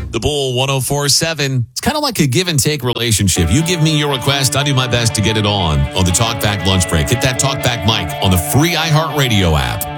The Bull 104.7. It's kind of like a give and take relationship. You give me your request, I do my best to get it on the Talkback Lunch Break. Hit that Talkback mic on the free iHeartRadio app.